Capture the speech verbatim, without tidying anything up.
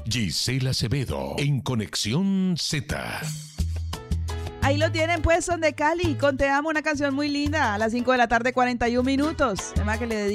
Gisela Acevedo en Conexión Z. Ahí lo tienen, pues, Son de Cali, con Te Amo, una canción muy linda, a las cinco de la tarde, cuarenta y un minutos. Además que le dedico